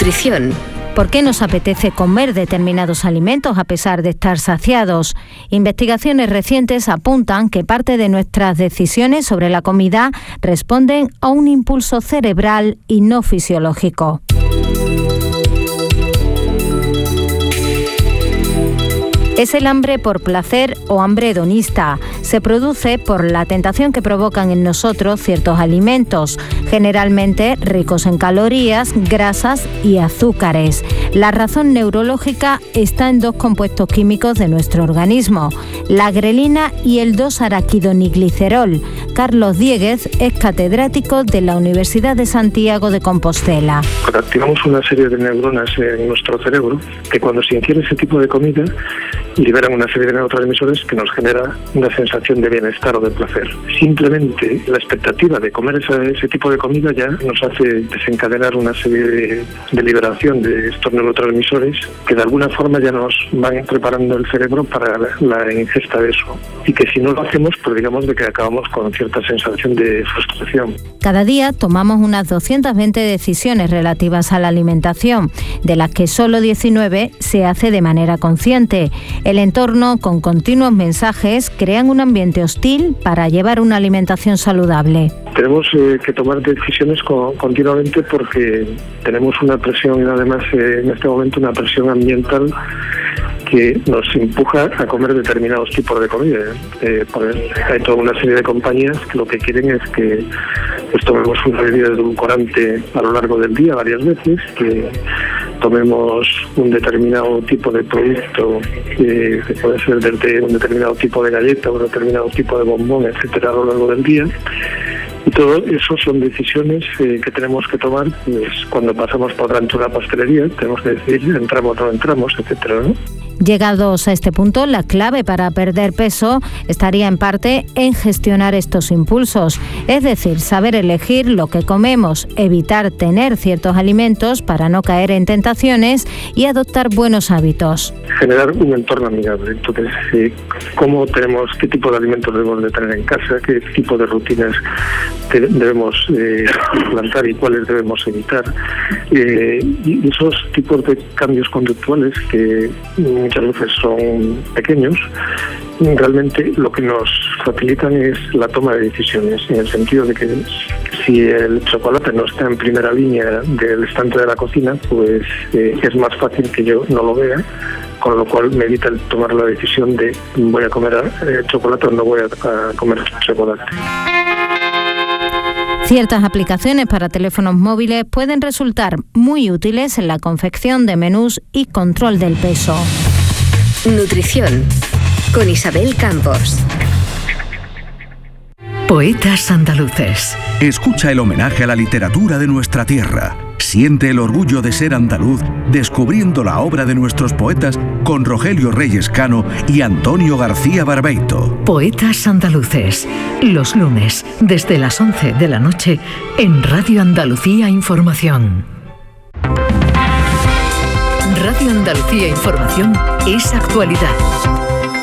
Nutrición. ¿Por qué nos apetece comer determinados alimentos a pesar de estar saciados? Investigaciones recientes apuntan que parte de nuestras decisiones sobre la comida responden a un impulso cerebral y no fisiológico. Es el hambre por placer o hambre hedonista. Se produce por la tentación que provocan en nosotros ciertos alimentos, generalmente ricos en calorías, grasas y azúcares. La razón neurológica está en dos compuestos químicos de nuestro organismo, la grelina y el 2-araquidoniglicerol. Carlos Dieguez es catedrático de la Universidad de Santiago de Compostela. Activamos una serie de neuronas en nuestro cerebro que cuando se ingiere ese tipo de comida liberan una serie de neurotransmisores que nos genera una sensación de bienestar o de placer. Simplemente la expectativa de comer ese tipo de comida ya nos hace desencadenar una serie de liberación de estos neurotransmisores que de alguna forma ya nos van preparando el cerebro para la ingesta de eso. Y que si no lo hacemos, pues digamos de que acabamos con cierta sensación de frustración. Cada día tomamos unas 220 decisiones relativas a la alimentación, de las que solo 19 se hace de manera consciente. El entorno, con continuos mensajes, crean un ambiente hostil para llevar una alimentación saludable. Tenemos que tomar decisiones continuamente porque tenemos una presión, y además en este momento una presión ambiental que nos empuja a comer determinados tipos de comida. Hay toda una serie de compañías que lo que quieren es que pues, tomemos una bebida edulcorante a lo largo del día varias veces, que tomemos un determinado tipo de producto, que puede ser desde un determinado tipo de galleta, un determinado tipo de bombón, etcétera, a lo largo del día. Y todo eso son decisiones que tenemos que tomar pues, cuando pasamos por delante de una pastelería. Tenemos que decidir entramos o no entramos, etcétera, ¿no? Llegados a este punto, la clave para perder peso estaría en parte en gestionar estos impulsos, es decir, saber elegir lo que comemos, evitar tener ciertos alimentos para no caer en tentaciones y adoptar buenos hábitos. Generar un entorno amigable. Entonces, qué tipo de alimentos debemos de tener en casa, qué tipo de rutinas debemos implantar y cuáles debemos evitar. Y esos tipos de cambios conductuales que muchas veces son pequeños, realmente lo que nos facilitan es la toma de decisiones, en el sentido de que si el chocolate no está en primera línea del estante de la cocina, pues es más fácil que yo no lo vea, con lo cual me evita el tomar la decisión de voy a comer chocolate o no voy a comer chocolate. Ciertas aplicaciones para teléfonos móviles pueden resultar muy útiles en la confección de menús y control del peso. Nutrición, con Isabel Campos. Poetas andaluces. Escucha el homenaje a la literatura de nuestra tierra. Siente el orgullo de ser andaluz descubriendo la obra de nuestros poetas con Rogelio Reyes Cano y Antonio García Barbeito. Poetas andaluces. Los lunes, desde las 11 de la noche, en Radio Andalucía Información. Radio Andalucía Información es actualidad.